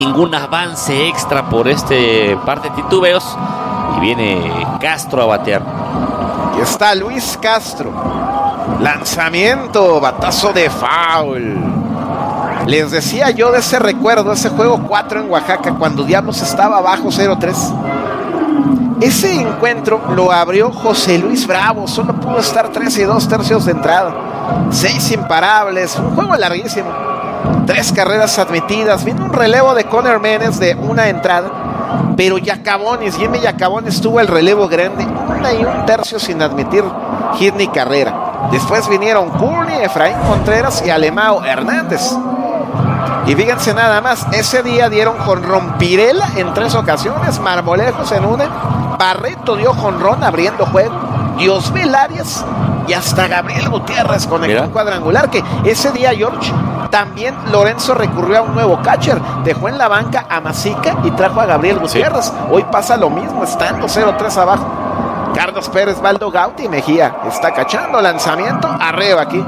ningún avance extra por este par de titubeos y viene Castro a batear. Y está Luis Castro. Lanzamiento, batazo de foul. Les decía yo de ese recuerdo, ese juego 4 en Oaxaca, cuando Diablos estaba abajo 0-3. Ese encuentro lo abrió José Luis Bravo, solo pudo estar 3 2/3 de entrada. 6 imparables, un juego larguísimo. 3 carreras admitidas, vino un relevo de Conner Menes de una entrada, pero Yacabonis, Jimmy Yacabonis tuvo el relevo grande, 1 1/3 sin admitir hit ni carrera. Después vinieron Courtney, Efraín Contreras y Alemao Hernández. Y fíjense nada más, ese día dieron jonrón Pirela en 3 ocasiones, Marmolejos en una, Barreto dio jonrón abriendo juego, Diosmil Arias y hasta Gabriel Gutiérrez conectó un cuadrangular, que ese día, George, también Lorenzo recurrió a un nuevo catcher, dejó en la banca a Masica y trajo a Gabriel Gutiérrez. Sí. Hoy pasa lo mismo, estando 0-3 abajo. Carlos Pérez, Valdo Gauti y Mejía está cachando, lanzamiento arriba aquí.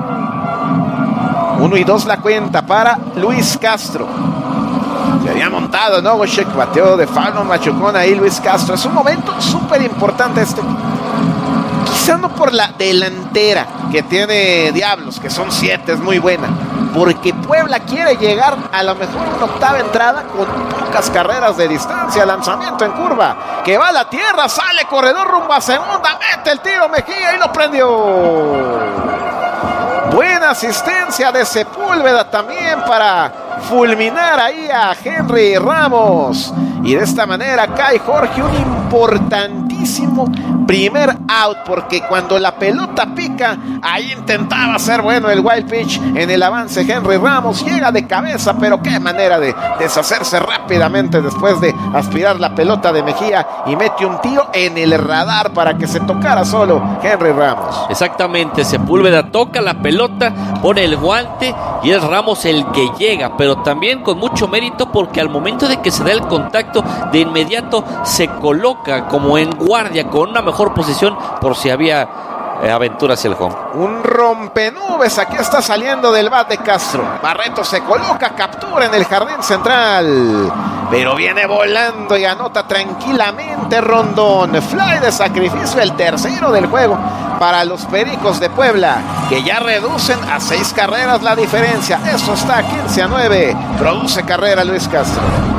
1-2 la cuenta para Luis Castro. Se había montado Nogoshek, bateó de foul, machucón ahí Luis Castro. Es un momento súper importante este. Quizá no por la delantera que tiene Diablos, que son 7, es muy buena, porque Puebla quiere llegar a lo mejor una octava entrada con pocas carreras de distancia. Lanzamiento en curva, que va a la tierra, sale corredor rumbo a segunda, mete el tiro Mejía y lo prendió. Buena asistencia de Sepúlveda también para fulminar ahí a Henry Ramos. Y de esta manera cae Jorge, un importantísimo primer out, porque cuando la pelota pica, ahí intentaba ser bueno el wild pitch en el avance. Henry Ramos llega de cabeza, pero qué manera de deshacerse rápidamente después de aspirar la pelota de Mejía, y mete un tiro en el radar para que se tocara solo Henry Ramos. Exactamente, Sepúlveda toca la pelota, pone el guante y es Ramos el que llega, pero también con mucho mérito, porque al momento de que se da el contacto, de inmediato se coloca como en guardia con una mejor posición por si había aventura hacia el home. Un rompenubes, aquí está saliendo del bat de Castro. Barreto se coloca, captura en el jardín central, pero viene volando y anota tranquilamente Rondón. Fly de sacrificio, el tercero del juego para los Pericos de Puebla, que ya reducen a 6 carreras la diferencia. Eso está 15-9. Produce carrera Luis Castro.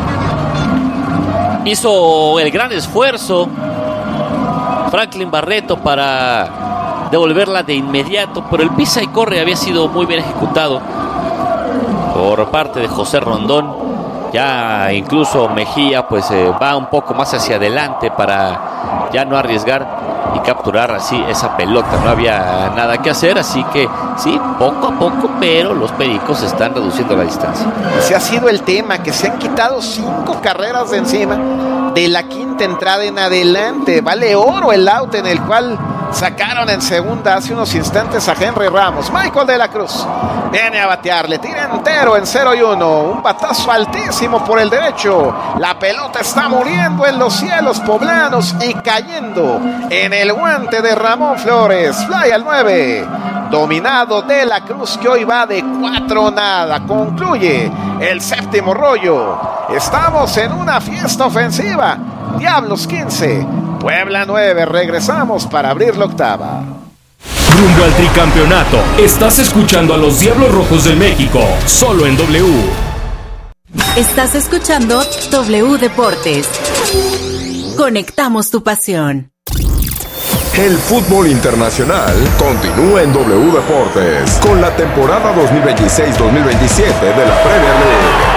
Hizo el gran esfuerzo Franklin Barreto para devolverla de inmediato, pero el pisa y corre había sido muy bien ejecutado por parte de José Rondón. Ya incluso Mejía pues va un poco más hacia adelante para ya no arriesgar y capturar así esa pelota. No había nada que hacer, así que sí, poco a poco, pero los Pericos están reduciendo la distancia. Ese ha sido el tema, que se han quitado 5 carreras de encima de la quinta entrada en adelante. Vale oro el out en el cual sacaron en segunda hace unos instantes a Henry Ramos. Michael de la Cruz viene a batear, le tira entero en 0-1, un batazo altísimo por el derecho. La pelota está muriendo en los cielos poblanos y cayendo en el guante de Ramón Flores. Fly al 9, dominado de la Cruz, que hoy va de 4-0. Concluye el séptimo rollo. Estamos en una fiesta ofensiva. Diablos 15, Puebla 9. Regresamos para abrir la octava. Rumbo al tricampeonato. Estás escuchando a los Diablos Rojos del México, solo en W. Estás escuchando W Deportes. Conectamos tu pasión. El fútbol internacional continúa en W Deportes con la temporada 2026-2027 de la Premier League.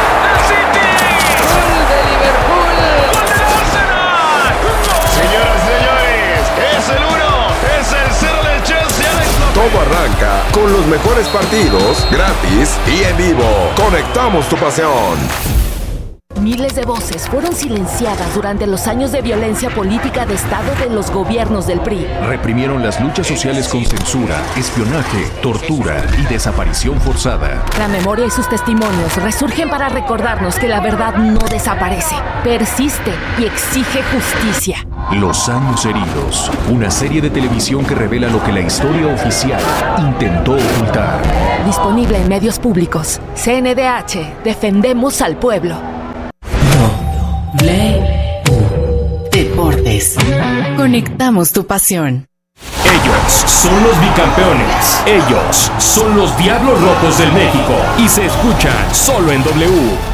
Todo arranca con los mejores partidos, gratis y en vivo. Conectamos tu pasión. Miles de voces fueron silenciadas durante los años de violencia política de Estado de los gobiernos del PRI. Reprimieron las luchas sociales con censura, espionaje, tortura y desaparición forzada. La memoria y sus testimonios resurgen para recordarnos que la verdad no desaparece, persiste y exige justicia. Los años heridos, una serie de televisión que revela lo que la historia oficial intentó ocultar. Disponible en medios públicos. CNDH, defendemos al pueblo. Deportes. Conectamos tu pasión. Ellos son los bicampeones. Ellos son los Diablos Rojos del México. Y se escuchan solo en W.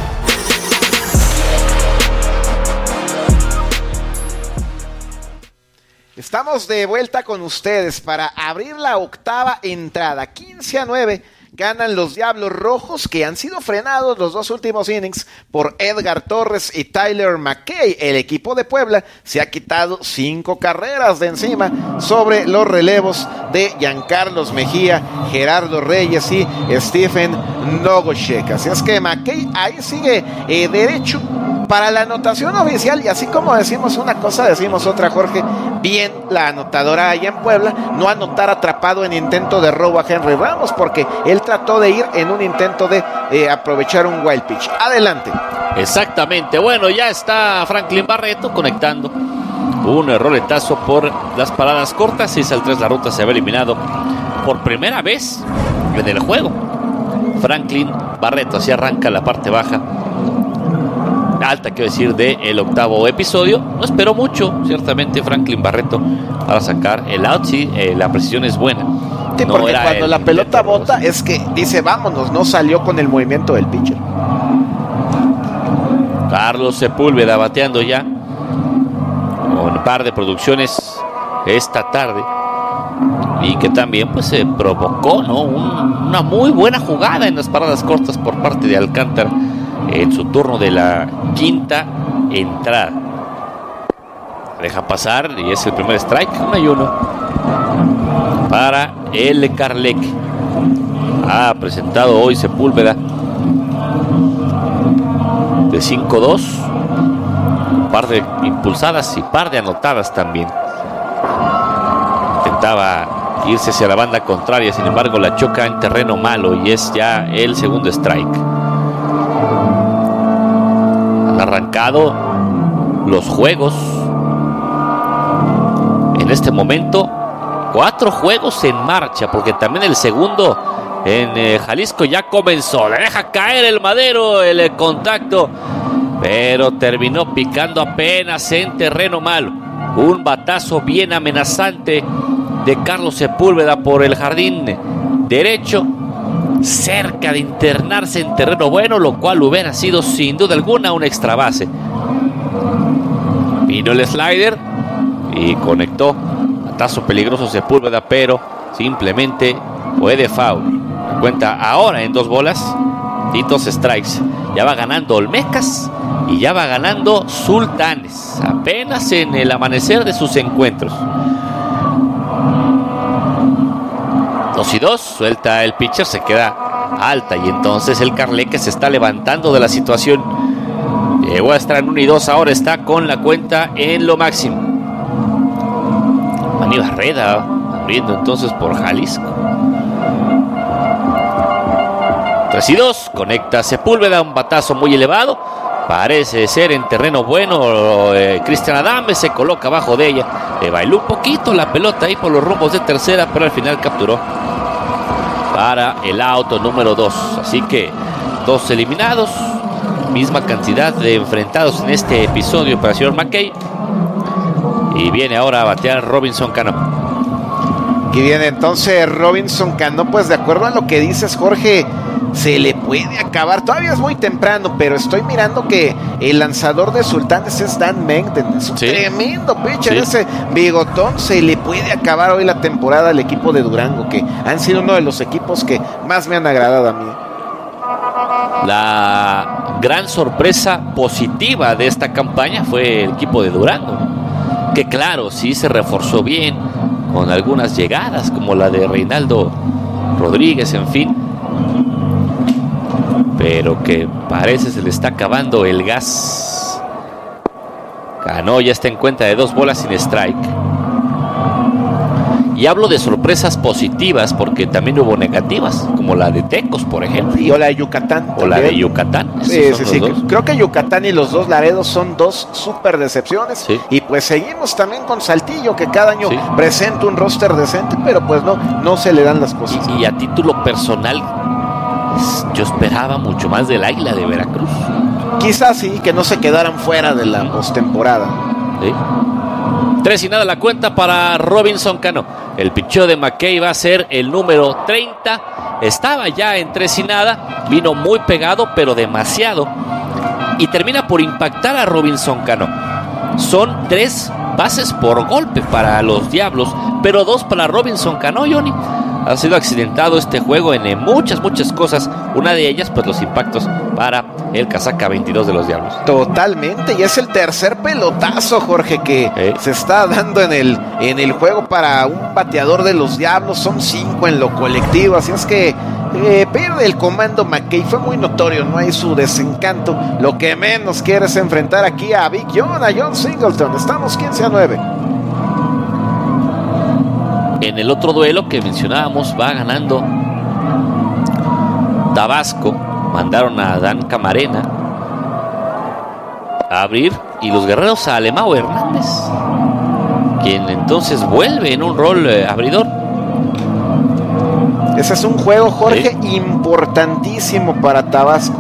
Estamos de vuelta con ustedes para abrir la octava entrada. 15-9 ganan los Diablos Rojos, que han sido frenados los dos últimos innings por Edgar Torres y Tyler McKay. El equipo de Puebla se ha quitado 5 carreras de encima sobre los relevos de Giancarlos Mejía, Gerardo Reyes y Stephen Nogoshek. Así es que McKay ahí sigue derecho para la anotación oficial, y así como decimos una cosa, decimos otra, Jorge. Bien la anotadora allá en Puebla, no anotar atrapado en intento de robo a Henry Ramos, porque él trató de ir en un intento de aprovechar un wild pitch. Adelante. Exactamente, bueno, ya está Franklin Barreto conectando un roletazo por las paradas cortas. 6-3 la ruta, se había eliminado por primera vez en el juego Franklin Barreto. Así arranca la parte baja alta, quiero decir, del octavo episodio. No esperó mucho, ciertamente, Franklin Barreto para sacar el out. Sí, la precisión es buena. Sí, no porque cuando la pelota bota es que dice vámonos, no salió con el movimiento del pitcher. Carlos Sepúlveda bateando ya con un par de producciones esta tarde, y que también pues se provocó, ¿no? Una muy buena jugada en las paradas cortas por parte de Alcántara en su turno de la quinta entrada. Deja pasar y es el primer strike. 1-1 para el Carleque. Ha presentado hoy Sepúlveda de 5-2, un par de impulsadas y par de anotadas también. Intentaba irse hacia la banda contraria, sin embargo la choca en terreno malo y es ya el segundo strike. Han arrancado los juegos en este momento, 4 juegos en marcha, porque también el segundo en Jalisco ya comenzó. Le deja caer el Madero, el contacto, pero terminó picando apenas en terreno malo. Un batazo bien amenazante de Carlos Sepúlveda por el jardín derecho, cerca de internarse en terreno bueno, lo cual hubiera sido sin duda alguna un extra base. Vino el slider y conectó. Batazo peligroso Sepúlveda, pero simplemente fue de foul. Cuenta ahora en 2 bolas y 2 strikes. Ya va ganando Olmecas y ya va ganando Sultanes, apenas en el amanecer de sus encuentros. 2-2, suelta el pitcher, se queda alta, y entonces el Carleque se está levantando de la situación. Llegó a estar en 1-2, ahora está con la cuenta en lo máximo. Manny Barreda abriendo entonces por Jalisco. 3-2, conecta Sepúlveda, un batazo muy elevado, parece ser en terreno bueno. Cristian Adame se coloca abajo de ella, le bailó un poquito la pelota ahí por los rumbos de tercera, pero al final capturó para el auto número 2. Así que 2 eliminados, misma cantidad de enfrentados en este episodio para el señor McKay, y viene ahora a batear Robinson Cano. Aquí viene entonces Robinson Cano. Pues de acuerdo a lo que dices, Jorge, se le puede acabar. Todavía es muy temprano, pero estoy mirando que el lanzador de Sultanes es Dan Mengden. Es un tremendo pitcher, ese bigotón. Se le puede acabar hoy la temporada al equipo de Durango, que han sido uno de los equipos que más me han agradado a mí. La gran sorpresa positiva de esta campaña fue el equipo de Durango, que claro, sí se reforzó bien con algunas llegadas como la de Reinaldo Rodríguez, en fin, pero que parece se le está acabando el gas. Cano ya está en cuenta de 2 bolas sin strike. Y hablo de sorpresas positivas porque también hubo negativas, como la de Tecos, por ejemplo. Y o la de Yucatán. O la de Yucatán. Sí. Creo que Yucatán y los 2 Laredos son 2 súper decepciones. Sí. Y pues seguimos también con Saltillo, que cada año presenta un roster decente, pero pues no se le dan las cosas. Y a título personal, yo esperaba mucho más del Águila de Veracruz. Quizás sí, que no se quedaran fuera de la postemporada. ¿Sí? 3-0 la cuenta para Robinson Cano. El picheo de McKay va a ser el número 30. Estaba ya en 3-0, vino muy pegado, pero demasiado. Y termina por impactar a Robinson Cano. Son 3 bases por golpe para los Diablos, pero 2 para Robinson Cano, Johnny. Ha sido accidentado este juego en muchas cosas. Una de ellas, pues los impactos para el casaca 22 de los Diablos. Totalmente, y es el tercer pelotazo, Jorge, que se está dando en el juego para un bateador de los Diablos. Son 5 en lo colectivo, así es que pierde el comando McKay. Fue muy notorio, no hay su desencanto. Lo que menos quiere es enfrentar aquí a Big John, a John Singleton. Estamos 15-9. En el otro duelo que mencionábamos, va ganando Tabasco. Mandaron a Dan Camarena a abrir, y los guerreros a Alemão Hernández, quien entonces vuelve en un rol abridor. Ese es un juego, Jorge, importantísimo para Tabasco.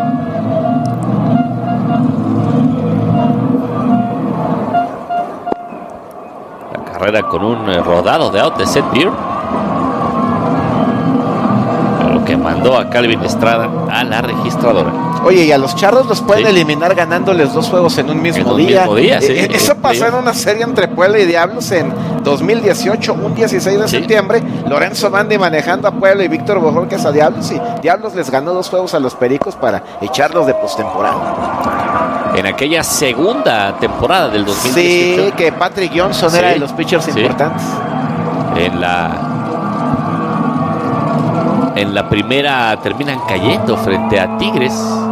La carrera con un rodado de out de Seth Beer, lo que mandó a Calvin Estrada a la registradora. Oye, y a los Charros los pueden eliminar ganándoles 2 juegos en un mismo día. Eso pasó en una serie entre Puebla y Diablos en 2018, un 16 de septiembre. Lorenzo Bandi manejando a Puebla y Víctor Bojorquez a Diablos, y Diablos les ganó 2 juegos a los Pericos para echarlos de postemporada. En aquella segunda temporada del 2018. Sí, que Patrick Johnson era de los pitchers importantes. En la primera terminan cayendo frente a Tigres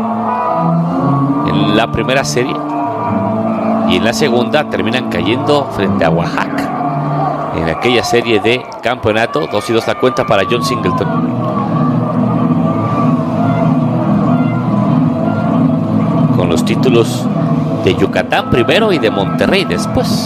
en la primera serie, y en la segunda terminan cayendo frente a Oaxaca en aquella serie de campeonato. 2-2 la cuenta para John Singleton. Con los títulos de Yucatán primero y de Monterrey después,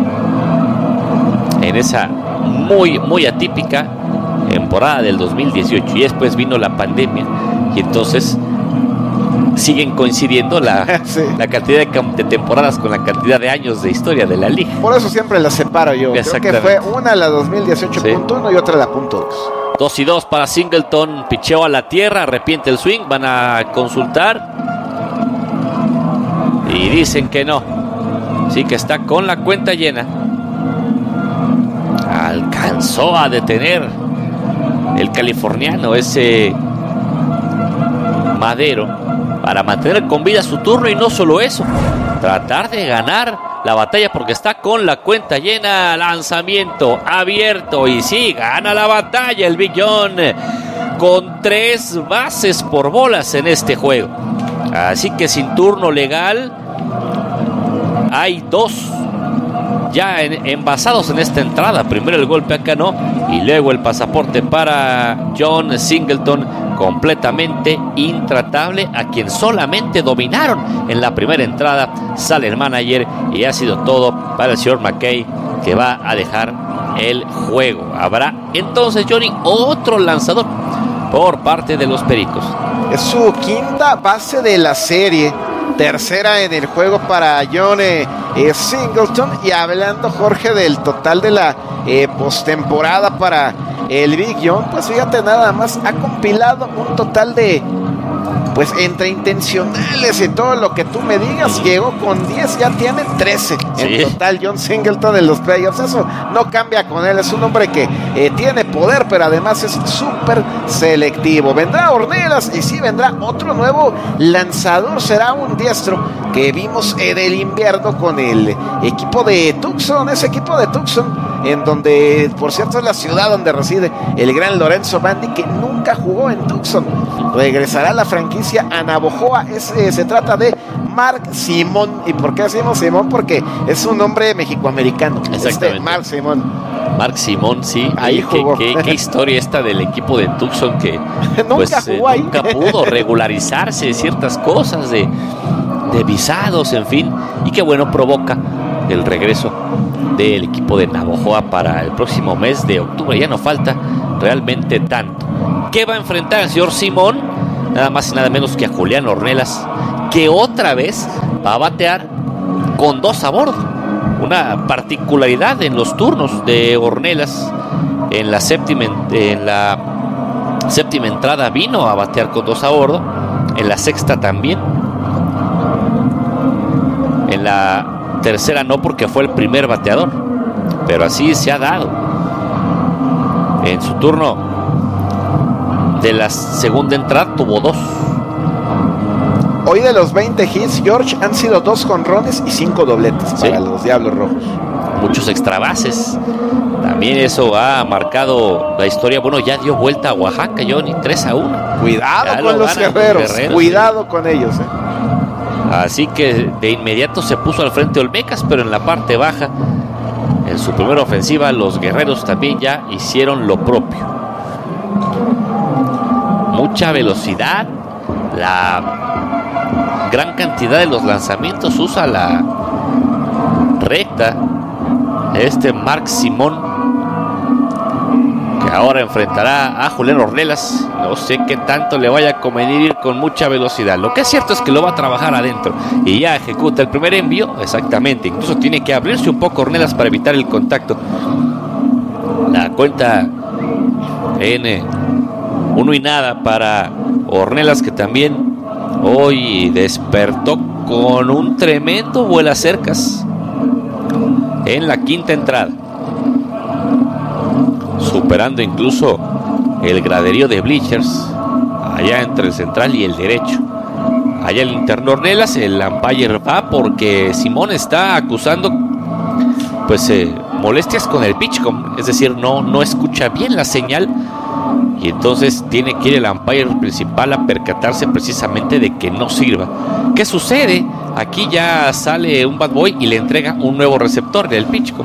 en esa muy atípica temporada del 2018, y después vino la pandemia, y entonces siguen coincidiendo la cantidad de temporadas con la cantidad de años de historia de la liga. Por eso siempre las separo yo. Creo que fue una la 2018.1 y otra la .2. 2-2 para Singleton. Picheo a la tierra, arrepiente el swing. Van a consultar y dicen que no. Sí, que está con la cuenta llena. Alcanzó a detener el californiano ese Madero para mantener con vida su turno, y no solo eso, tratar de ganar la batalla porque está con la cuenta llena. Lanzamiento abierto, y sí, gana la batalla el Big John con 3 bases por bolas en este juego. Así que sin turno legal hay 2 ya envasados en esta entrada. Primero el golpe a Cano y luego el pasaporte para John Singleton, completamente intratable, a quien solamente dominaron en la primera entrada. Sale el manager y ha sido todo para el señor McKay, que va a dejar el juego. Habrá entonces, Johnny, otro lanzador por parte de los Pericos. Es su quinta base de la serie, tercera en el juego para John Singleton. Y hablando, Jorge, del total de la postemporada para el Big John, pues fíjate, nada más ha compilado un total de, pues entre intencionales y todo lo que tú me digas, llegó con 10, ya tiene 13 en total John Singleton en los playoffs. Eso no cambia con él, es un hombre que tiene poder, pero además es súper selectivo. Vendrá Ornelas, y sí, vendrá otro nuevo lanzador, será un diestro que vimos en el invierno con el equipo de Tucson, ese equipo de Tucson, en donde, por cierto, es la ciudad donde reside el gran Lorenzo Bandi, que nunca jugó en Tucson. Regresará a la franquicia a Navojoa. Se trata de Mark Simón. ¿Y por qué decimos Simón? Porque es un nombre mexicoamericano. Exactamente. Mark Simón. Mark Simón, sí. Ahí jugó. ¿Qué historia esta del equipo de Tucson, que nunca pudo regularizarse ciertas cosas de visados, en fin. Y que bueno, provoca el regreso del equipo de Navojoa para el próximo mes de octubre. Ya no falta realmente tanto. ¿Qué va a enfrentar el señor Simón? Nada más y nada menos que a Julián Ornelas, que otra vez va a batear con 2 a bordo. Una particularidad en los turnos de Ornelas. En la séptima entrada vino a batear con 2 a bordo. En la sexta también. En la tercera no, porque fue el primer bateador. Pero así se ha dado. En su turno de la segunda entrada tuvo 2. Hoy de los 20 hits, George, han sido 2 jonrones y 5 dobletes para los Diablos Rojos. Muchos extra bases. También eso ha marcado la historia. Bueno, ya dio vuelta a Oaxaca, Johnny, 3-1. Cuidado con los guerreros, cuidado con ellos. Así que de inmediato se puso al frente Olmecas, pero en la parte baja, en su primera ofensiva, los guerreros también ya hicieron lo propio. Mucha velocidad, la gran cantidad de los lanzamientos, usa la recta Marc Simón, que ahora enfrentará a Julián Ornelas. No sé qué tanto le vaya a convenir ir con mucha velocidad. Lo que es cierto es que lo va a trabajar adentro y ya ejecuta el primer envío exactamente. Incluso tiene que abrirse un poco Ornelas para evitar el contacto. La cuenta en 1-0 para Ornelas, que también hoy despertó con un tremendo vuelacercas en la quinta entrada, superando incluso el graderío de bleachers allá entre el central y el derecho. Allá el interno Ornelas, el umpire va porque Simón está acusando molestias con el pitchcom, es decir, no escucha bien la señal, y entonces tiene que ir el umpire principal a percatarse precisamente de que no sirva. ¿Qué sucede? Aquí ya sale un bad boy y le entrega un nuevo receptor del pitchcom.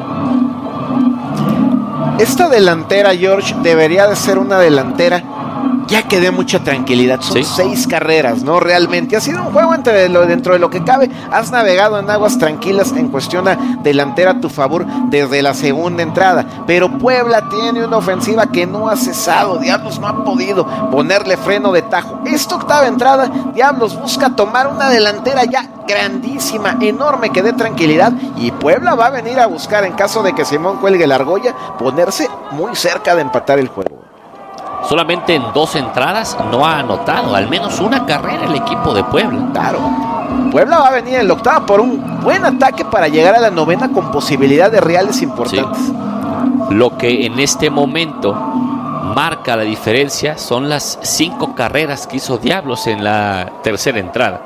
Esta delantera, George, debería de ser una delantera ya que dé mucha tranquilidad. Son 6 carreras, ¿no? Realmente ha sido un juego dentro de lo que cabe. Has navegado en aguas tranquilas en cuestión delantera a tu favor desde la segunda entrada. Pero Puebla tiene una ofensiva que no ha cesado. Diablos no ha podido ponerle freno de tajo. Esta octava entrada, Diablos busca tomar una delantera ya grandísima, enorme, que dé tranquilidad. Y Puebla va a venir a buscar, en caso de que Simón cuelgue la argolla, ponerse muy cerca de empatar el juego. Solamente en 2 entradas no ha anotado al menos una carrera el equipo de Puebla. Claro, Puebla va a venir en la octava por un buen ataque para llegar a la novena con posibilidad de reales importantes. Sí. Lo que en este momento marca la diferencia son las 5 carreras que hizo Diablos en la tercera entrada.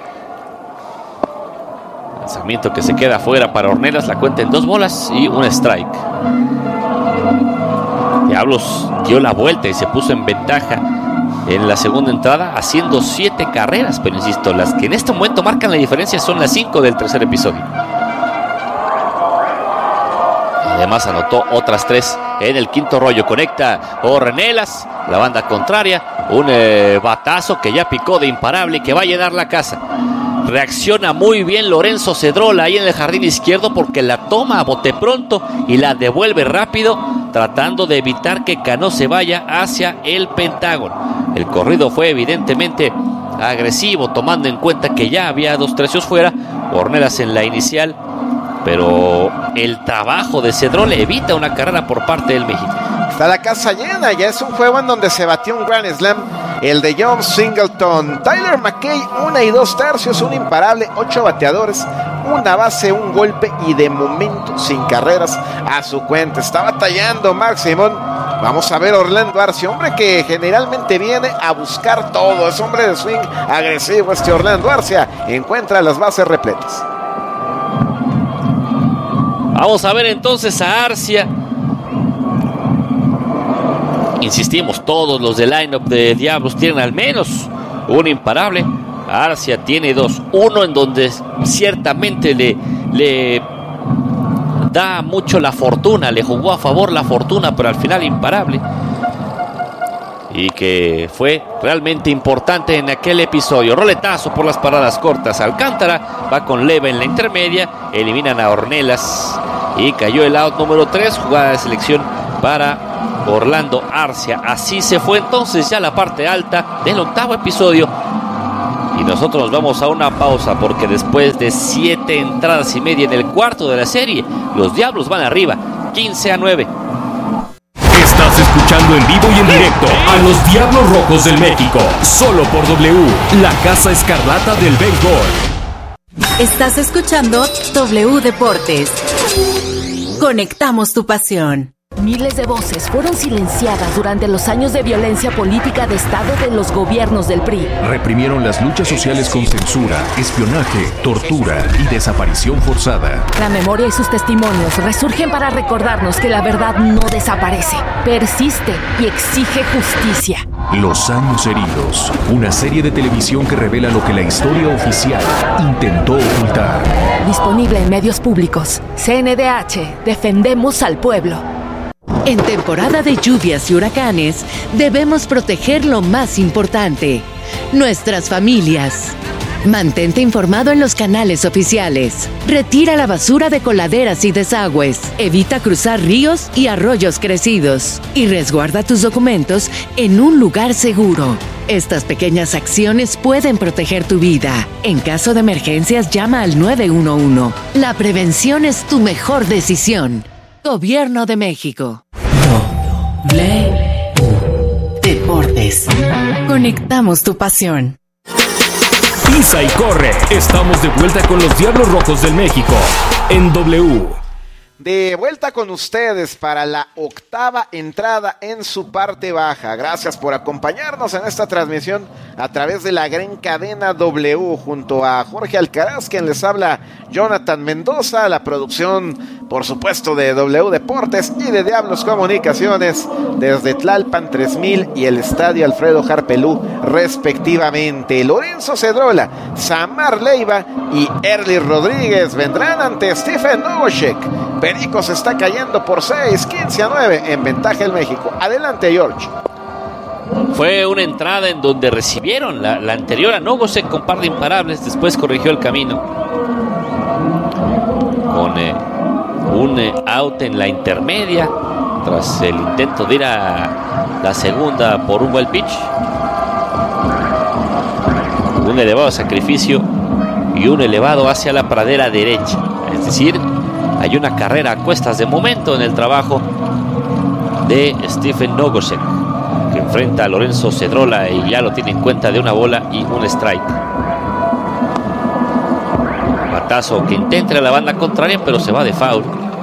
Lanzamiento que se queda fuera para Ornelas, la cuenta en 2 bolas y un strike. Diablos dio la vuelta y se puso en ventaja en la segunda entrada, haciendo 7 carreras, pero insisto, las que en este momento marcan la diferencia son las 5 del tercer episodio. Además anotó otras 3 en el quinto rollo. Conecta Ornelas, la banda contraria, un batazo que ya picó de imparable y que va a llenar la casa. Reacciona muy bien Lorenzo Cedrola ahí en el jardín izquierdo, porque la toma a bote pronto y la devuelve rápido, tratando de evitar que Cano se vaya hacia el Pentágono. El corrido fue evidentemente agresivo, tomando en cuenta que ya había 2 tercios fuera. Ornelas en la inicial, pero el trabajo de Cedrola evita una carrera por parte del México. Está la casa llena, ya es un juego en donde se batió un Grand Slam, el de John Singleton. Tyler McKay, 1 y 2 tercios, un imparable, 8 bateadores, una base, un golpe y de momento sin carreras a su cuenta. Está batallando Marc Simón. Vamos a ver Orlando Arcia, hombre que generalmente viene a buscar todo, es hombre de swing agresivo. Orlando Arcia encuentra las bases repletas. Vamos a ver entonces a Arcia. Insistimos, todos los del line-up de Diablos tienen al menos un imparable. Arcia tiene 2. Uno en donde ciertamente le da mucho la fortuna, le jugó a favor la fortuna, pero al final imparable. Y que fue realmente importante en aquel episodio. Roletazo por las paradas cortas. Alcántara va con Leva en la intermedia. Eliminan a Ornelas y cayó el out número 3. Jugada de selección para Orlando Arcia. Así se fue entonces ya la parte alta del octavo episodio. Y nosotros nos vamos a una pausa porque después de 7 entradas y media en el cuarto de la serie, los Diablos van arriba, 15-9. Estás escuchando en vivo y en directo a los Diablos Rojos del México, solo por W, la Casa Escarlata del Béisbol. Estás escuchando W Deportes. Conectamos tu pasión. Miles de voces fueron silenciadas durante los años de violencia política de Estado de los gobiernos del PRI. Reprimieron las luchas sociales con censura, espionaje, tortura y desaparición forzada. La memoria y sus testimonios resurgen para recordarnos que la verdad no desaparece, persiste y exige justicia. Los años heridos, una serie de televisión que revela lo que la historia oficial intentó ocultar. Disponible en medios públicos. CNDH, defendemos al pueblo. En temporada de lluvias y huracanes, debemos proteger lo más importante, nuestras familias. Mantente informado en los canales oficiales. Retira la basura de coladeras y desagües. Evita cruzar ríos y arroyos crecidos. Y resguarda tus documentos en un lugar seguro. Estas pequeñas acciones pueden proteger tu vida. En caso de emergencias, llama al 911. La prevención es tu mejor decisión. Gobierno de México. Deportes. Conectamos tu pasión. Pisa y corre. Estamos de vuelta con los Diablos Rojos del México en W. De vuelta con ustedes para la octava entrada en su parte baja. Gracias por acompañarnos en esta transmisión a través de la gran cadena W, junto a Jorge Alcaraz, quien les habla, Jonathan Mendoza, la producción, por supuesto, de W Deportes y de Diablos Comunicaciones, desde Tlalpan 3000 y el Estadio Alfredo Harpelú, respectivamente. Lorenzo Cedrola, Samar Leiva y Erly Rodríguez vendrán ante Stephen Nogoshek. Pericos está cayendo por 6, 15-9 en ventaja el México. Adelante, George. Fue una entrada en donde recibieron la anterior a Nogoshek con par de imparables, después corrigió el camino con un out en la intermedia tras el intento de ir a la segunda por un buen pitch. Un elevado sacrificio y un elevado hacia la pradera derecha, es decir, hay una carrera a cuestas de momento en el trabajo de Stephen Nogoshek, que enfrenta a Lorenzo Cedrola y ya lo tiene en cuenta de una bola y un strike. Batazo que intenta a la banda contraria, pero se va de foul.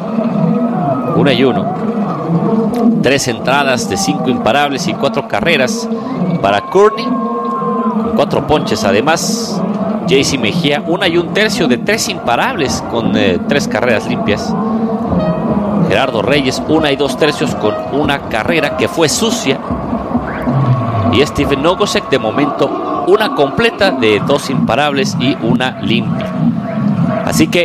1-1. 3 entradas de 5 imparables y 4 carreras para Courtney, con 4 ponches además. JC Mejía, 1 1/3 de 3 imparables con 3 carreras limpias. Gerardo Reyes, 1 2/3 con una carrera que fue sucia. Y Stephen Nogoshek, de momento, una completa de 2 imparables y una limpia. Así que,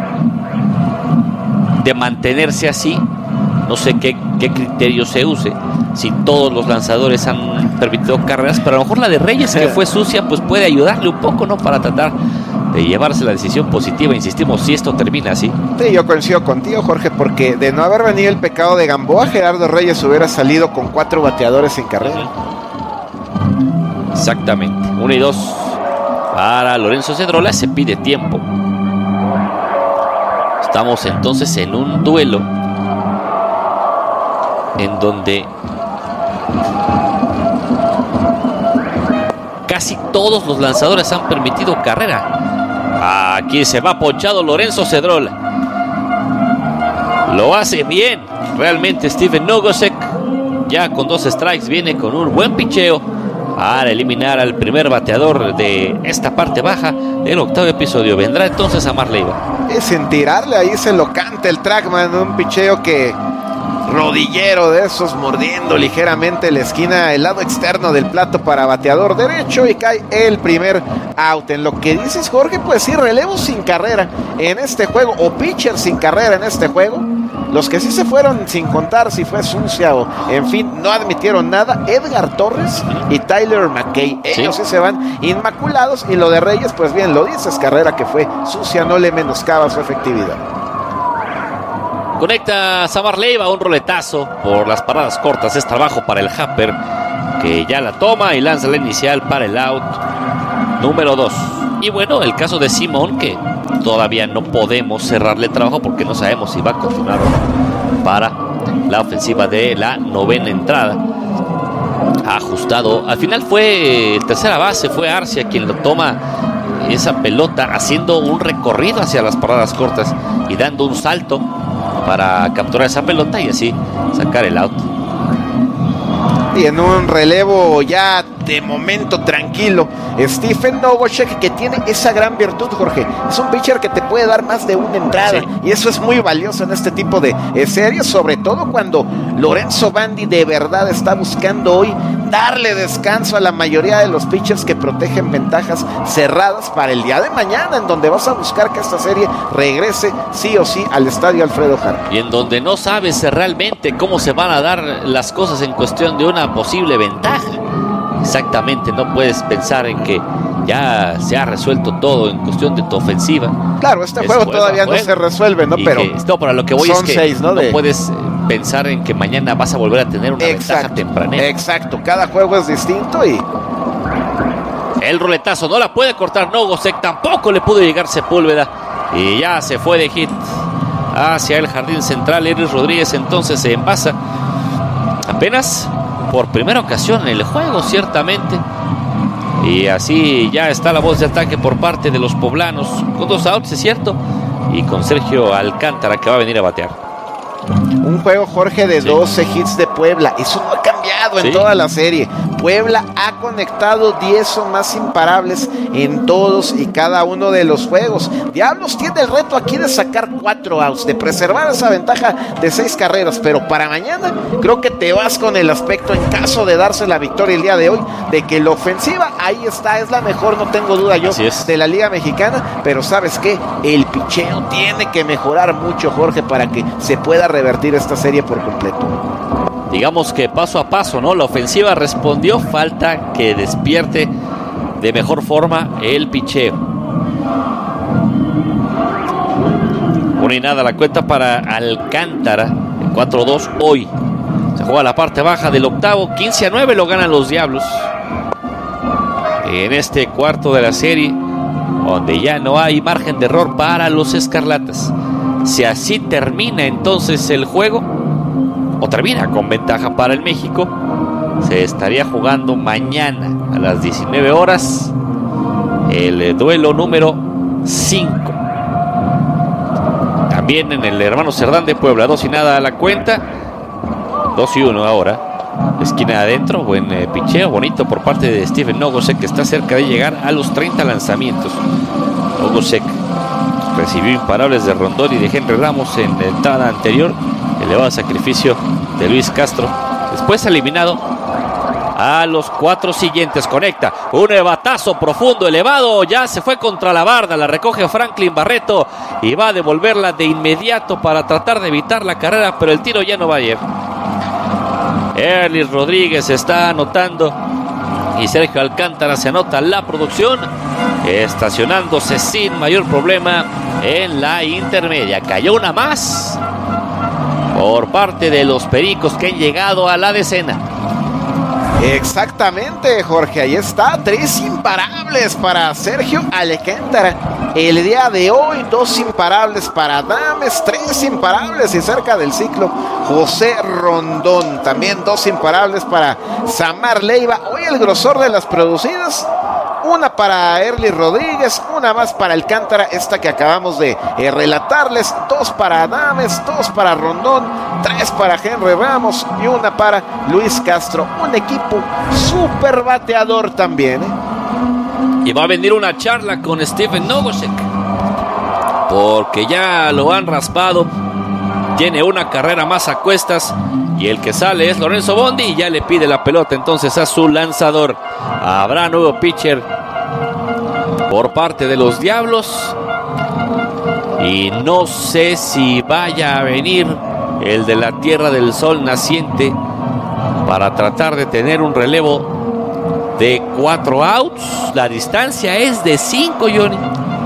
de mantenerse así, no sé qué criterio se use, si todos los lanzadores han permitido carreras, pero a lo mejor la de Reyes, que fue sucia, pues puede ayudarle un poco, ¿no? Para tratar de llevarse la decisión positiva, insistimos, si esto termina así. Sí, yo coincido contigo, Jorge, porque de no haber venido el pecado de Gamboa, Gerardo Reyes hubiera salido con 4 bateadores en carrera. Exactamente, 1-2 para Lorenzo Cedrola, se pide tiempo. Estamos entonces en un duelo en donde casi todos los lanzadores han permitido carrera. Aquí se va ponchado Lorenzo Cedrola. Lo hace bien realmente Stephen Nogoshek. Ya con 2 strikes viene con un buen picheo para eliminar al primer bateador de esta parte baja del octavo episodio. Vendrá entonces Samar Leiva. Y sin tirarle, ahí se lo canta el trackman, un picheo que rodillero de esos, mordiendo ligeramente la esquina, el lado externo del plato para bateador derecho, y cae el primer out. En lo que dices, Jorge, pues sí, relevos sin carrera en este juego, o pitchers sin carrera en este juego. Los que sí se fueron, sin contar si fue sucia o, en fin, no admitieron nada, Edgar Torres y Tyler McKay. Ellos sí se van inmaculados, y lo de Reyes, pues bien lo dices, carrera que fue sucia, no le menoscaba su efectividad. Conecta Samar Leiva, un roletazo por las paradas cortas. Es trabajo para el Happer, que ya la toma y lanza la inicial para el out. número 2. Y bueno, el caso de Simón, que todavía no podemos cerrarle trabajo porque no sabemos si va a continuar o no para la ofensiva de la novena entrada. Ha ajustado. Al final fue tercera base, fue Arcia quien lo toma esa pelota, haciendo un recorrido hacia las paradas cortas y dando un salto para capturar esa pelota y así sacar el out. Y en un relevo ya de momento tranquilo, Stephen Nogosek, que tiene esa gran virtud, Jorge. Es un pitcher que te puede dar más de una entrada, sí, y eso es muy valioso en este tipo de series, sobre todo cuando Lorenzo Bandi de verdad está buscando hoy darle descanso a la mayoría de los pitchers que protegen ventajas cerradas para el día de mañana, en donde vas a buscar que esta serie regrese sí o sí al estadio Alfredo Harp. Y en donde no sabes realmente cómo se van a dar las cosas en cuestión de una posible ventaja. Exactamente, no puedes pensar en que ya se ha resuelto todo en cuestión de tu ofensiva. Claro, este juego todavía no se resuelve, ¿no? Pero no, para lo que voy son es que 6, ¿no? No puedes pensar en que mañana vas a volver a tener una ventaja tempranera. Exacto, cada juego es distinto y... El roletazo no la puede cortar Nogosek, tampoco le pudo llegar Sepúlveda y ya se fue de hit hacia el jardín central. Erlis Rodríguez entonces se envasa apenas por primera ocasión en el juego, ciertamente. Y así ya está la voz de ataque por parte de los poblanos, con 2 outs, es cierto, y con Sergio Alcántara que va a venir a batear. Un juego, Jorge, de 12 hits de Puebla. Eso no ha cambiado en toda la serie. Puebla ha conectado 10 o más imparables en todos y cada uno de los juegos. Diablos tiene el reto aquí de sacar 4 outs, de preservar esa ventaja de 6 carreras, pero para mañana creo que te vas con el aspecto, en caso de darse la victoria el día de hoy, de que la ofensiva ahí está, es la mejor, no tengo duda yo, de la Liga Mexicana, pero ¿sabes qué? El picheo tiene que mejorar mucho, Jorge, para que se pueda revertir esta serie por completo. Digamos que paso a paso, ¿no? La ofensiva respondió, falta que despierte de mejor forma el picheo. 1-0 la cuenta para Alcántara, 4-2 hoy. Se juega la parte baja del octavo, 15-9 lo ganan los Diablos. En este cuarto de la serie, donde ya no hay margen de error para los Escarlatas. Si así termina entonces el juego, o termina con ventaja para el México, se estaría jugando mañana a las 19 horas el duelo número 5. También en el Hermano Cerdán de Puebla, 2-0 a la cuenta, 2-1 ahora. Esquina adentro, buen picheo, bonito por parte de Stephen Nogosek, que está cerca de llegar a los 30 lanzamientos. Nogosek recibió imparables de Rondón y de Henry Ramos en la entrada anterior. Elevado sacrificio de Luis Castro. Después eliminado a los 4 siguientes. Conecta un batazo profundo, elevado. Ya se fue contra la barda. La recoge Franklin Barreto y va a devolverla de inmediato para tratar de evitar la carrera, pero el tiro ya no va a ir. Erlis Rodríguez está anotando y Sergio Alcántara se anota la producción, estacionándose sin mayor problema en la intermedia. Cayó una más por parte de los Pericos, que han llegado a la decena. Exactamente, Jorge, ahí está, 3 imparables para Sergio Alcántara el día de hoy, 2 imparables para Adames, 3 imparables y cerca del ciclo José Rondón, también 2 imparables para Samar Leiva. Hoy el grosor de las producidas, una para Erlis Rodríguez, una más para Alcántara, esta que acabamos de relatarles, 2 para Adames, 2 para Rondón, 3 para Henry Ramos y una para Luis Castro. Un equipo súper bateador también, Y va a venir una charla con Stephen Nogosek, porque ya lo han raspado, tiene una carrera más a cuestas, y el que sale es Lorenzo Bondi y ya le pide la pelota entonces a su lanzador. Habrá nuevo pitcher por parte de los Diablos y no sé si vaya a venir el de la Tierra del Sol naciente para tratar de tener un relevo de 4 outs. La distancia es de 5, Johnny.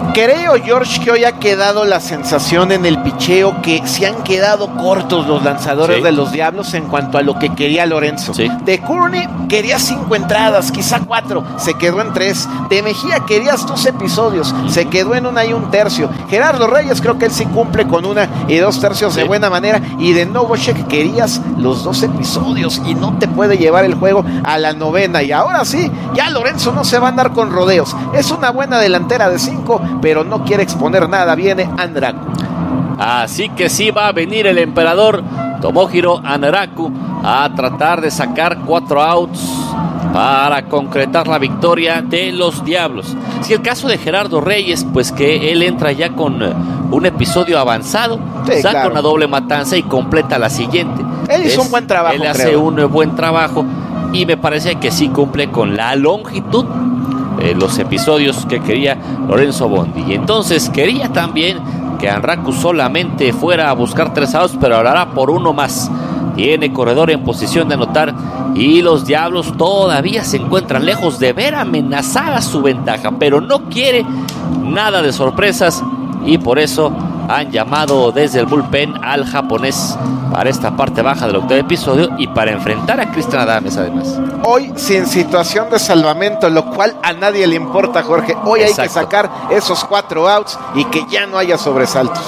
Creo, George, que hoy ha quedado la sensación en el picheo que se han quedado cortos los lanzadores de los Diablos en cuanto a lo que quería Lorenzo. De Courtney quería 5 entradas, quizá 4, se quedó en 3. De Mejía querías 2 episodios, se quedó en 1 1/3. Gerardo Reyes, creo que él sí cumple con 1 2/3 de buena manera. Y de Novosek querías los 2 episodios y no te puede llevar el juego a la 9ª. Y ahora sí, ya Lorenzo no se va a andar con rodeos. Es una buena delantera de 5, pero no quiere exponer nada. Viene Andraku. Así que sí va a venir el emperador Tomohiro Andraku a tratar de sacar 4 outs para concretar la victoria de los Diablos. Si el caso de Gerardo Reyes, pues que él entra ya con un episodio avanzado, saca una doble matanza y completa la siguiente. Él hizo un buen trabajo. Él hace un buen trabajo y me parece que sí cumple con la longitud de los episodios que quería Lorenzo Bondi. Y entonces quería también que Andraku solamente fuera a buscar 3 outs, pero hablará por 1 más. Tiene corredor en posición de anotar y los Diablos todavía se encuentran lejos de ver amenazada su ventaja, pero no quiere nada de sorpresas y por eso han llamado desde el bullpen al japonés para esta parte baja del 8º episodio y para enfrentar a Cristian Adames además. Hoy sin situación de salvamento, lo cual a nadie le importa, Jorge. Hoy hay que sacar esos 4 outs y que ya no haya sobresaltos.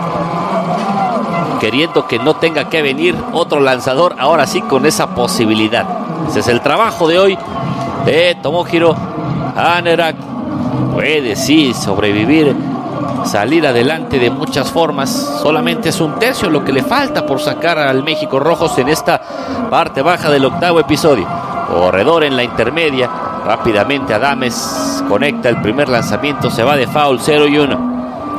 Queriendo que no tenga que venir otro lanzador, ahora sí con esa posibilidad. Ese es el trabajo de hoy de Tomohiro Andraku. Puede sí sobrevivir, salir adelante de muchas formas. Solamente es 1/3 lo que le falta por sacar al México Rojos en esta parte baja del 8º episodio. Corredor en la intermedia. Rápidamente Adames conecta el primer lanzamiento, se va de foul, 0-1.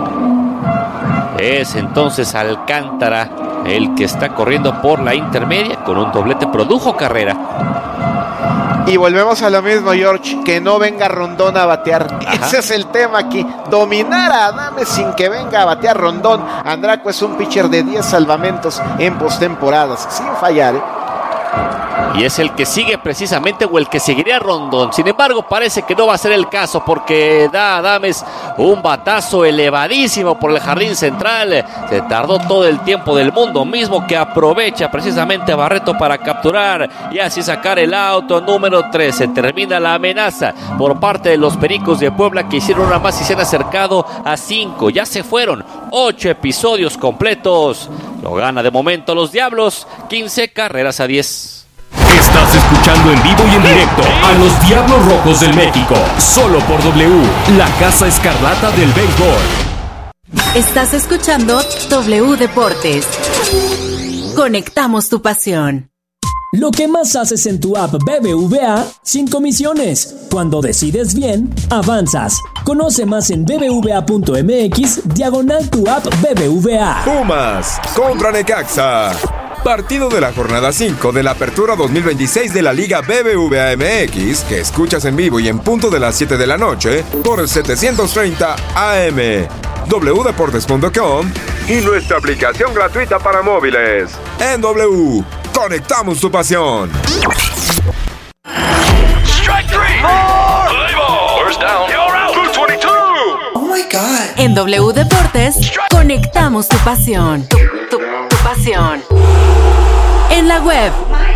Es entonces Alcántara el que está corriendo por la intermedia con un doblete, produjo carrera. Y volvemos a lo mismo, George, que no venga Rondón a batear. Ese es el tema aquí, dominar a Adames sin que venga a batear Rondón. Andraku es un pitcher de 10 salvamentos en postemporadas, sin fallar, Y es el que sigue precisamente, o el que seguiría Rondón. Sin embargo, parece que no va a ser el caso, porque da a Adames un batazo elevadísimo por el jardín central. Se tardó todo el tiempo del mundo, mismo que aprovecha precisamente Barreto para capturar y así sacar el auto número 3. Se termina la amenaza por parte de los Pericos de Puebla, que hicieron una más y se han acercado a 5. Ya se fueron 8 episodios completos. Lo gana de momento los Diablos, 15-10. Estás escuchando en vivo y en directo a los Diablos Rojos del México, solo por W, la Casa Escarlata del Béisbol. Estás escuchando W Deportes. Conectamos tu pasión. Lo que más haces en tu app BBVA sin comisiones. Cuando decides bien, avanzas. Conoce más en bbva.mx/tu app BBVA. Pumas contra Necaxa. Partido de la jornada 5 de la Apertura 2026 de la Liga BBVA MX, que escuchas en vivo y en punto de las 7 de la noche por 730 AM, wdeportes.com y nuestra aplicación gratuita para móviles. En W, conectamos tu pasión. Strike three. Play ball. First down. You're out. 222. Oh my God. En W Deportes, conectamos tu pasión. Tu pasión. En la web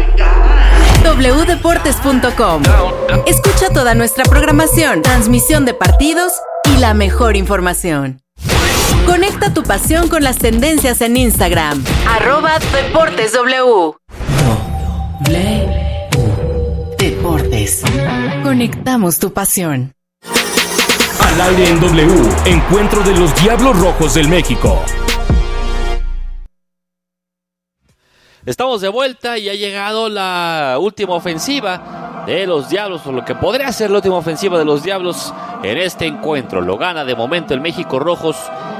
wdeportes.com. Escucha toda nuestra programación, transmisión de partidos y la mejor información. Conecta tu pasión con las tendencias en Instagram. @DeportesW. Deportes. Conectamos tu pasión. Al aire en W, encuentro de los Diablos Rojos del México. Estamos de vuelta y ha llegado la última ofensiva de los Diablos, o lo que podría ser la última ofensiva de los Diablos en este encuentro. Lo gana de momento el México Rojos,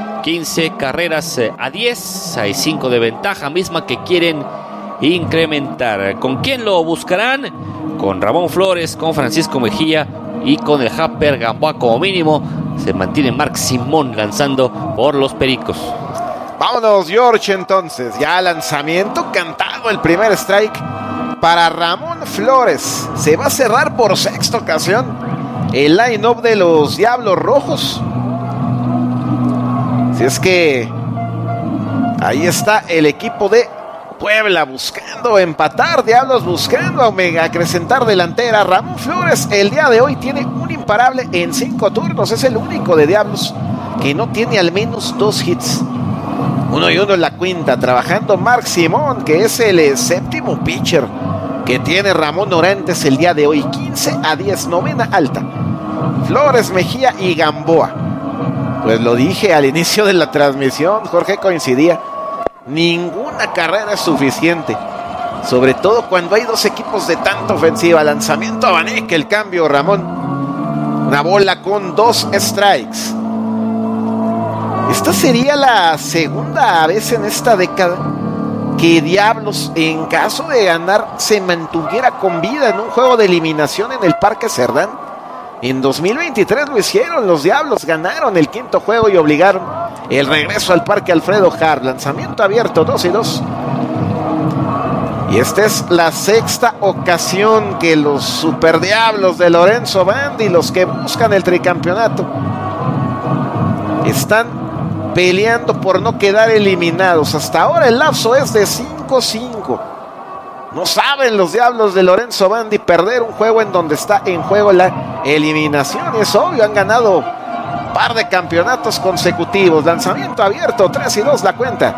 15-10. Hay 5 de ventaja, misma que quieren incrementar. ¿Con quién lo buscarán? Con Ramón Flores, con Francisco Mejía y con el Japper Gamboa como mínimo. Se mantiene Marc Simón lanzando por los Pericos. Vámonos, George, entonces. Ya lanzamiento cantado, el primer strike para Ramón Flores. Se va a cerrar por 6ª ocasión el line-up de los Diablos Rojos. Si es que ahí está el equipo de Puebla buscando empatar, Diablos buscando acrecentar delantera. Ramón Flores el día de hoy tiene un imparable en 5 turnos. Es el único de Diablos que no tiene al menos 2 hits. 1-1 en la quinta, trabajando Marc Simón, que es el séptimo pitcher que tiene Ramón Orantes el día de hoy. 15-10, novena alta. Flores, Mejía y Gamboa. Pues lo dije al inicio de la transmisión, Jorge coincidía. Ninguna carrera es suficiente, sobre todo cuando hay 2 equipos de tanta ofensiva. Lanzamiento a Vanek, el cambio, Ramón. Una bola con 2 strikes. Esta sería la segunda vez en esta década que Diablos, en caso de ganar, se mantuviera con vida en un juego de eliminación en el Parque Cerdán. En 2023 lo hicieron, los Diablos ganaron el 5º juego y obligaron el regreso al Parque Alfredo Harp. Lanzamiento abierto, 2-2. Y esta es la 6ª ocasión que los Super Diablos de Lorenzo Bandi, los que buscan el tricampeonato, están peleando por no quedar eliminados. Hasta ahora el lapso es de 5-5. No saben los Diablos de Lorenzo Bandi perder un juego en donde está en juego la eliminación. Es obvio, han ganado un par de campeonatos consecutivos. Lanzamiento abierto, 3-2 la cuenta.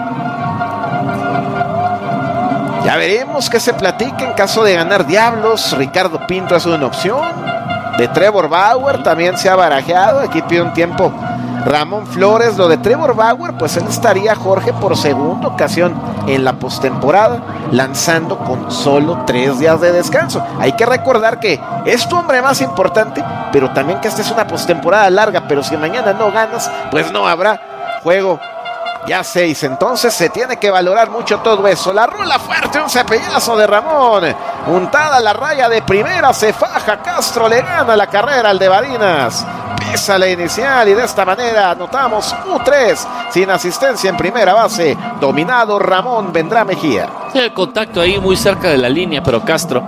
Ya veremos qué se platica en caso de ganar Diablos. Ricardo Pinto es una opción. De Trevor Bauer también se ha barajeado. Aquí pide un tiempo Ramón Flores. Lo de Trevor Bauer, pues él estaría, Jorge, por segunda ocasión en la postemporada, lanzando con solo 3 días de descanso. Hay que recordar que es tu hombre más importante, pero también que esta es una postemporada larga. Pero si mañana no ganas, pues no habrá juego ya 6. Entonces se tiene que valorar mucho todo eso. La rola fuerte, un cepillazo de Ramón, untada la raya de primera, se faja Castro, le gana la carrera al de Barinas. Pisa la inicial y de esta manera anotamos U3 sin asistencia en primera base. Dominado Ramón, vendrá Mejía. Sí, el contacto ahí muy cerca de la línea, pero Castro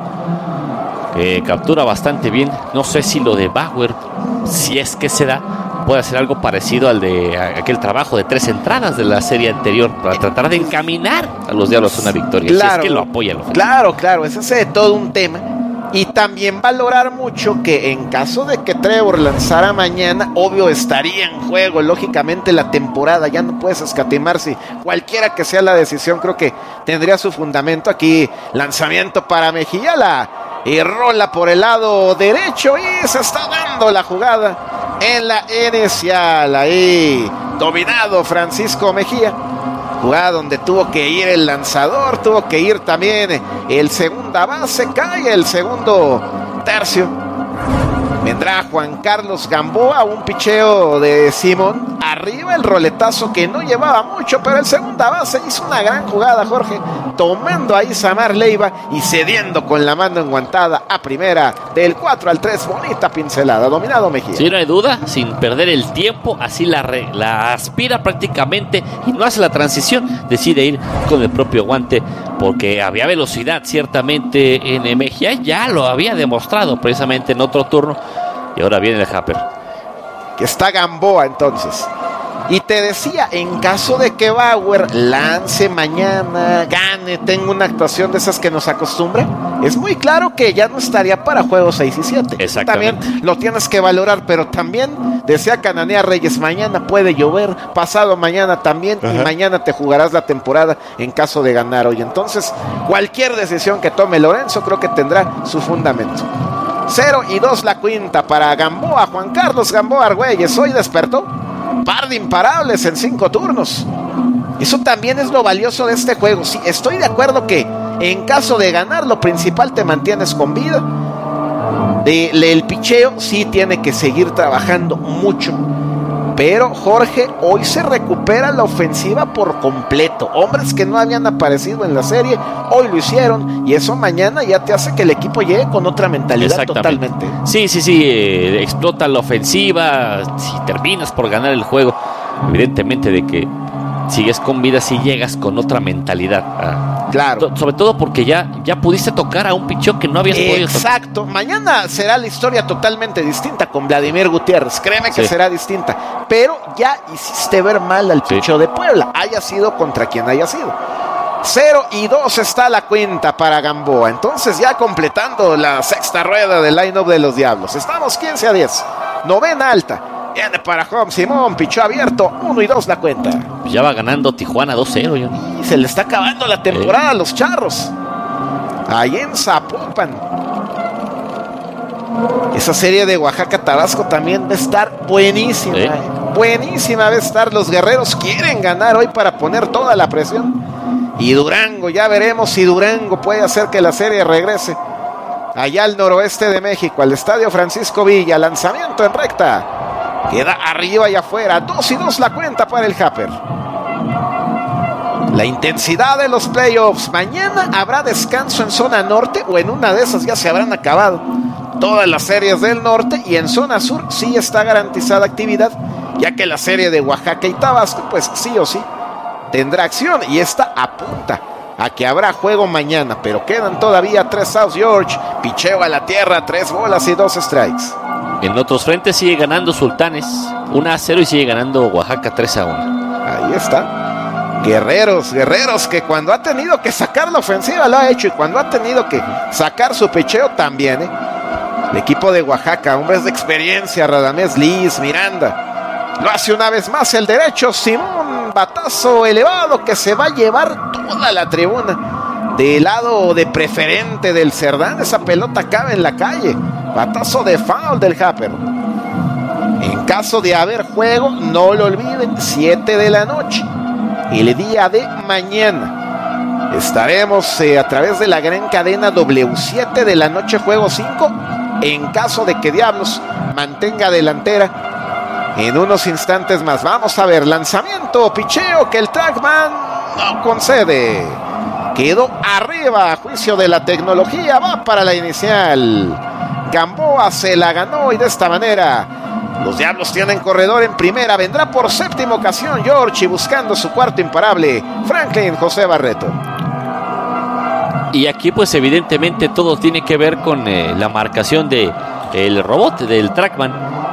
captura bastante bien. No sé si lo de Bauer, si es que se da, puede hacer algo parecido al de aquel trabajo de 3 entradas de la serie anterior para tratar de encaminar a los Diablos a una victoria. Claro, si es que lo apoyan. Claro, ese es todo un tema. Y también valorar mucho que en caso de que Trevor lanzara mañana, obvio estaría en juego, lógicamente, la temporada. Ya no puedes escatimar si cualquiera que sea la decisión, creo que tendría su fundamento. Aquí lanzamiento para Mejía, y rola por el lado derecho y se está dando la jugada en la inicial. Ahí dominado Francisco Mejía. Jugada donde tuvo que ir el lanzador, tuvo que ir también el segunda base, cae el segundo tercio. Vendrá Juan Carlos Gamboa, un picheo de Simón. Arriba el roletazo que no llevaba mucho, pero el segunda base hizo una gran jugada, Jorge, tomando ahí Samar Leiva y cediendo con la mano enguantada a primera. Del 4-3, bonita pincelada, dominado Mejía. Sí, no hay duda, sin perder el tiempo, así la aspira prácticamente y no hace la transición, decide ir con el propio guante porque había velocidad ciertamente en Mejía, ya lo había demostrado precisamente en otro turno y ahora viene el Happer. Que está Gamboa entonces. Y te decía, en caso de que Bauer lance mañana, gane, tenga una actuación de esas que nos acostumbra, es muy claro que ya no estaría para juegos 6 y 7. Exactamente. También lo tienes que valorar, pero también decía Cananea Reyes, mañana puede llover, pasado mañana también, y mañana te jugarás la temporada en caso de ganar hoy. Entonces, cualquier decisión que tome Lorenzo creo que tendrá su fundamento. 0-2 la quinta para Gamboa, Juan Carlos Gamboa Argüelles. Hoy despertó par de imparables en 5 turnos. Eso también es lo valioso de este juego. Sí, estoy de acuerdo que en caso de ganar, lo principal te mantienes con vida. El picheo sí tiene que seguir trabajando mucho. Pero Jorge, hoy se recupera la ofensiva por completo. Hombres que no habían aparecido en la serie, hoy lo hicieron. Y eso mañana ya te hace que el equipo llegue con otra mentalidad totalmente. Sí, explota la ofensiva. Si terminas por ganar el juego, evidentemente de que sigues con vida, si llegas con otra mentalidad Claro. Sobre todo porque ya pudiste tocar a un picheo que no habías podido tocar. Exacto. Mañana será la historia totalmente distinta con Vladimir Gutiérrez. Créeme que será distinta. Pero ya hiciste ver mal al picheo de Puebla, haya sido contra quien haya sido. 0-2 está la cuenta para Gamboa. Entonces ya completando la sexta rueda del line-up de los Diablos. Estamos 15-10. Novena alta. Viene para Home Simón, pichó abierto, 1-2 la cuenta. Ya va ganando Tijuana 2-0, Johnny. Y se le está acabando la temporada a los Charros. Ahí en Zapopan. Esa serie de Oaxaca-Tabasco también va a estar buenísima. Buenísima va a estar. Los guerreros quieren ganar hoy para poner toda la presión. Y Durango, ya veremos si Durango puede hacer que la serie regrese. Allá al noroeste de México, al Estadio Francisco Villa, lanzamiento en recta. Queda arriba y afuera, 2-2 la cuenta para el Happer. La intensidad de los playoffs. Mañana habrá descanso en zona norte, o en una de esas ya se habrán acabado todas las series del norte, y en zona sur sí está garantizada actividad, ya que la serie de Oaxaca y Tabasco, pues sí o sí tendrá acción, y esta apunta a que habrá juego mañana, pero quedan todavía 3 outs. George, picheo a la tierra, 3 bolas y 2 strikes. En otros frentes sigue ganando Sultanes 1-0 y sigue ganando Oaxaca 3-1. Ahí está. Guerreros que cuando ha tenido que sacar la ofensiva lo ha hecho, y cuando ha tenido que sacar su picheo también, El equipo de Oaxaca, hombres de experiencia, Radamés Liz, Miranda. Lo hace una vez más el derecho, Simón, batazo elevado que se va a llevar toda la tribuna. Del lado de preferente del Cerdán, esa pelota cabe en la calle. Batazo de foul del Happer. En caso de haber juego, no lo olviden, 7 de la noche, el día de mañana. Estaremos a través de la gran cadena W7 de la noche, juego 5. En caso de que Diablos mantenga delantera, en unos instantes más. Vamos a ver, lanzamiento, picheo que el Trackman no concede. Quedó arriba a juicio de la tecnología, va para la inicial. Gamboa se la ganó, y de esta manera los Diablos tienen corredor en primera. Vendrá por séptima ocasión George, y buscando su cuarto imparable, Franklin José Barreto. Y aquí pues evidentemente todo tiene que ver con la marcación de el robot del Trackman.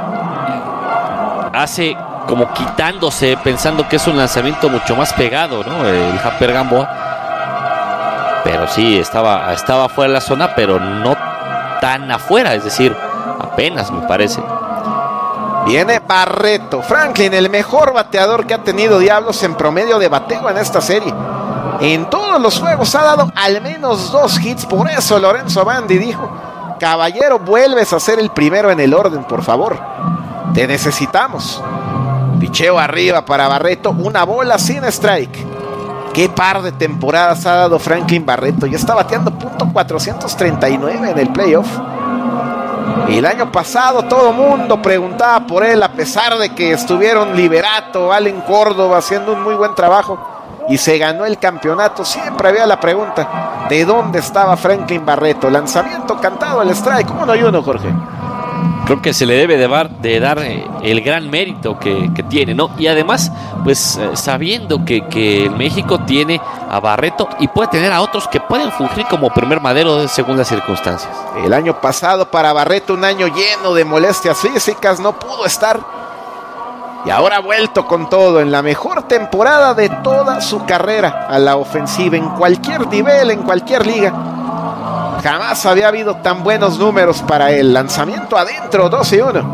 Hace como quitándose, pensando que es un lanzamiento mucho más pegado, ¿no? El Happer Gamboa. Pero sí, estaba fuera de la zona, pero no tan afuera, es decir, apenas me parece. Viene Barreto. Franklin, el mejor bateador que ha tenido Diablos en promedio de bateo en esta serie. En todos los juegos ha dado al menos 2 hits. Por eso Lorenzo Bandi dijo: caballero, vuelves a ser el primero en el orden, por favor. Te necesitamos. Picheo arriba para Barreto, 1 bola sin strike. Qué par de temporadas ha dado Franklin Barreto. Ya está bateando .439 en el playoff. El año pasado todo mundo preguntaba por él, a pesar de que estuvieron Liberato, Allen Córdoba haciendo un muy buen trabajo y se ganó el campeonato. Siempre había la pregunta: ¿de dónde estaba Franklin Barreto? Lanzamiento cantado al strike, 1-1, Jorge. Creo que se le debe de dar el gran mérito que tiene, ¿no? Y además, pues sabiendo que México tiene a Barreto y puede tener a otros que pueden fungir como primer madero de segundas circunstancias. El año pasado para Barreto, un año lleno de molestias físicas, no pudo estar. Y ahora ha vuelto con todo, en la mejor temporada de toda su carrera a la ofensiva, en cualquier nivel, en cualquier liga. Jamás había habido tan buenos números para él. Lanzamiento adentro, 2-1.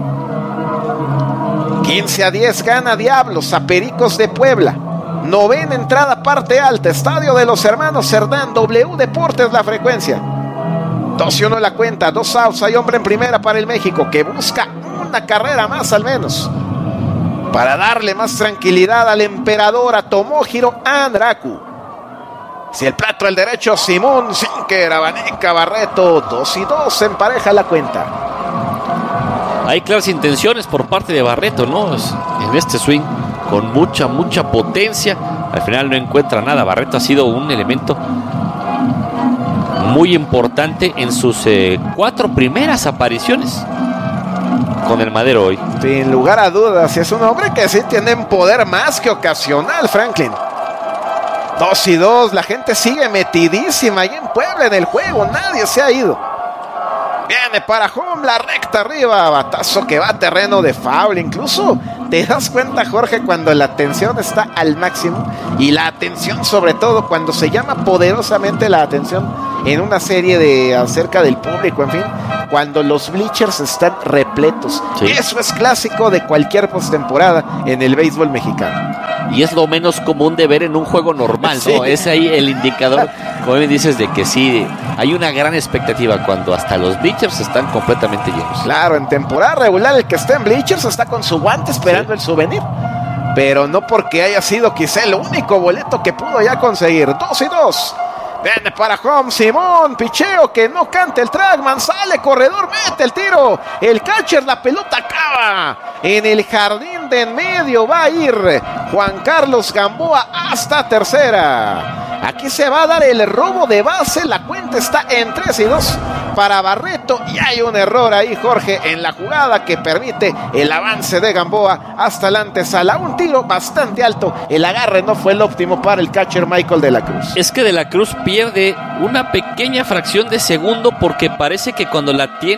15-10 gana Diablos a Pericos de Puebla. Novena entrada, parte alta, Estadio de los Hermanos Cerdán, W Deportes la frecuencia. 2-1 la cuenta, 2 outs, hay hombre en primera para el México, que busca una carrera más al menos, para darle más tranquilidad al emperador, a Tomohiro Anraku. Si el plato al derecho, Simón Sinker, abanica Barreto, 2-2, empareja la cuenta. Hay claras intenciones por parte de Barreto, ¿no? En este swing con mucha potencia. Al final no encuentra nada. Barreto ha sido un elemento muy importante en sus 4 primeras apariciones con el Madero hoy. Sin lugar a dudas, es un hombre que sí tiene un poder más que ocasional, Franklin. 2-2, la gente sigue metidísima ahí en Puebla en el juego, nadie se ha ido. Viene para home, la recta arriba, batazo que va a terreno de foul. Incluso te das cuenta, Jorge, cuando la tensión está al máximo, y la atención sobre todo cuando se llama poderosamente la atención en una serie de acerca del público, en fin, cuando los bleachers están repletos. Sí. Eso es clásico de cualquier postemporada en el béisbol mexicano. Y es lo menos común de ver en un juego normal, ¿no? Sí. Es ahí el indicador, como bien dices, de que sí, hay una gran expectativa cuando hasta los bleachers están completamente llenos. Claro, en temporada regular el que está en bleachers está con su guante esperando el souvenir. Pero no porque haya sido quizá el único boleto que pudo ya conseguir. 2-2. Viene para home, Simón, picheo que no canta el trackman, sale corredor, mete el tiro, el catcher, la pelota acaba en el jardín de en medio, va a ir Juan Carlos Gamboa hasta tercera. Aquí se va a dar el robo de base, la cuenta está en 3-2 para Barreto y hay un error ahí, Jorge, en la jugada que permite el avance de Gamboa hasta la antesala. Un tiro bastante alto, el agarre no fue el óptimo para el catcher Michael de la Cruz. Es que de la Cruz pierde una pequeña fracción de segundo porque parece que cuando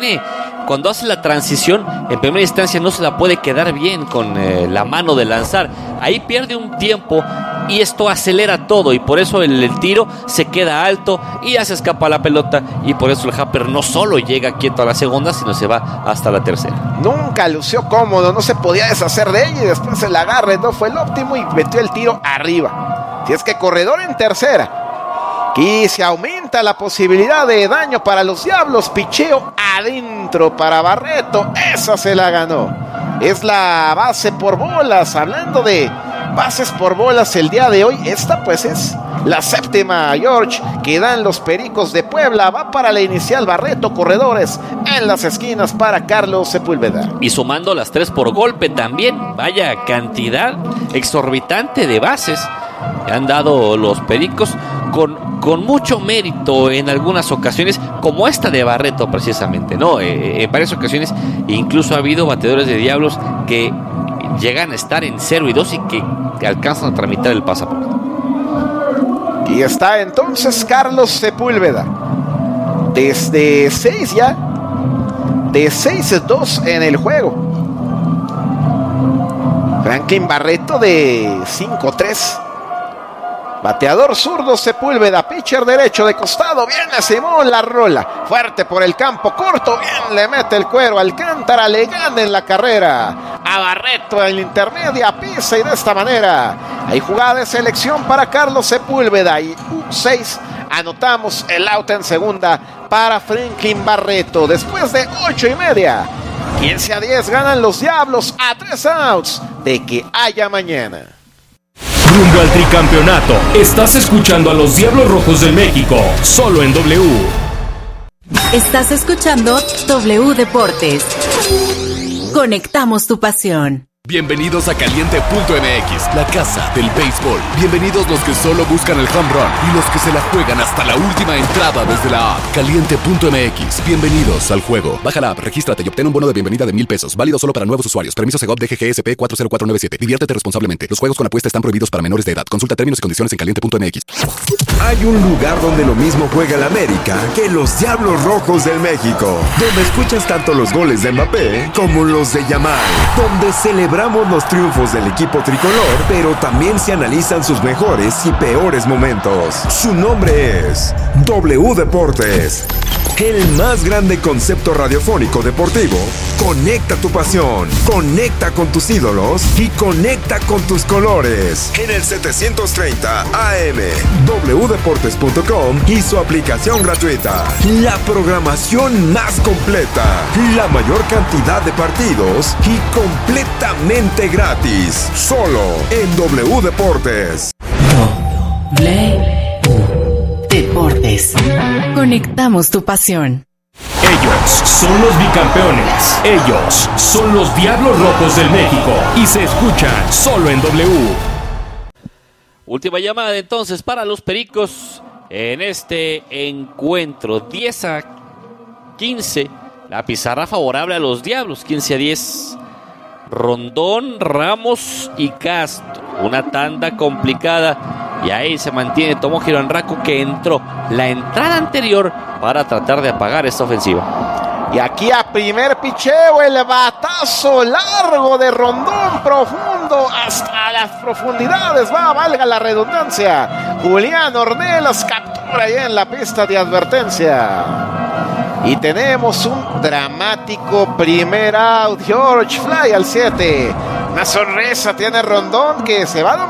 hace la transición en primera instancia no se la puede quedar bien con la mano de lanzar, ahí pierde un tiempo y esto acelera todo y por eso el tiro se queda alto y ya se escapa la pelota y por eso el Happer no solo llega quieto a la segunda sino se va hasta la tercera. Nunca lució cómodo, no se podía deshacer de ella y después el agarre no fue el óptimo y metió el tiro arriba. Si es que corredor en tercera. Y se aumenta la posibilidad de daño para los Diablos. Picheo adentro para Barreto. Esa se la ganó. Es la base por bolas. Hablando de bases por bolas el día de hoy, esta pues es la séptima, George, que dan los Pericos de Puebla. Va para la inicial Barreto, corredores en las esquinas para Carlos Sepúlveda. Y sumando las 3 por golpe también. Vaya cantidad exorbitante de bases que han dado los Pericos con mucho mérito en algunas ocasiones, como esta de Barreto precisamente, ¿no? En varias ocasiones incluso ha habido bateadores de Diablos que llegan a estar en 0-2 y que alcanzan a tramitar el pasaporte. Y está entonces Carlos Sepúlveda desde 6 ya, de 6-2 en el juego. Franklin Barreto de 5-3. Bateador zurdo Sepúlveda, pitcher derecho de costado, viene Simón, la rola, fuerte por el campo corto, bien le mete el cuero, Alcántara le gana en la carrera a Barreto en la intermedia, pisa y de esta manera hay jugada de selección para Carlos Sepúlveda y 6 anotamos el out en segunda para Franklin Barreto. Después de 8:30, 15-10 ganan los Diablos a 3 outs de que haya mañana. Rumbo al tricampeonato. Estás escuchando a los Diablos Rojos del México, solo en W. Estás escuchando W Deportes. Conectamos tu pasión. Bienvenidos a Caliente.mx, la casa del béisbol. Bienvenidos los que solo buscan el home run y los que se la juegan hasta la última entrada desde la app. Caliente.mx, bienvenidos al juego. Baja la app, regístrate y obtén un bono de bienvenida de $1,000. Válido solo para nuevos usuarios. Permiso Segov DGGSP 40497. Diviértete responsablemente. Los juegos con apuesta están prohibidos para menores de edad. Consulta términos y condiciones en Caliente.mx. Hay un lugar donde lo mismo juega el América que los Diablos Rojos del México. Donde escuchas tanto los goles de Mbappé como los de Yamal. Donde celebramos los triunfos del equipo tricolor, pero también se analizan sus mejores y peores momentos. Su nombre es W Deportes. El más grande concepto radiofónico deportivo. Conecta tu pasión, conecta con tus ídolos y conecta con tus colores. En el 730 AM, wdeportes.com y su aplicación gratuita. La programación más completa, la mayor cantidad de partidos y completamente gratis. Solo en W Deportes. Deportes. Conectamos tu pasión. Ellos son los bicampeones. Ellos son los Diablos Rojos del México. Y se escuchan solo en W. Última llamada entonces para los Pericos en este encuentro. 10-15. La pizarra favorable a los Diablos. 15-10. Rondón, Ramos y Castro. Una tanda complicada Y ahí se mantiene Tomohiro Anraku, que entró la entrada anterior para tratar de apagar esta ofensiva. Y aquí a primer picheo el batazo largo de Rondón, profundo hasta las profundidades, valga la redundancia. Julián Ornelas captura ahí en la pista de advertencia. Y tenemos un dramático primer out. George Fly al 7. Una sonrisa tiene Rondón, que se va a